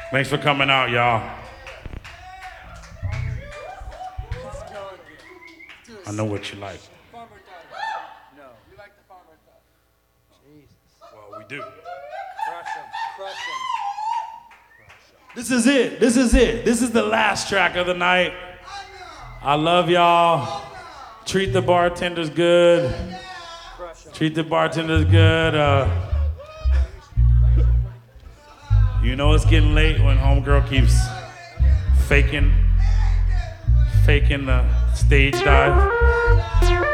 Thanks for coming out, y'all. I know what you like. No. You like the farmer thought. Jesus. Well, we do. Crush him. Crush him. This is it. This is it. This is the last track of the night. I love y'all. Treat the bartenders good. Treat the bartenders good. You know it's getting late when homegirl keeps faking the stage dive.